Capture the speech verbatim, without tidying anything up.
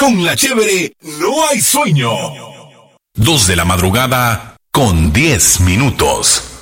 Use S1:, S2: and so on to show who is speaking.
S1: Con la chévere no hay sueño. Dos de la madrugada con diez minutos.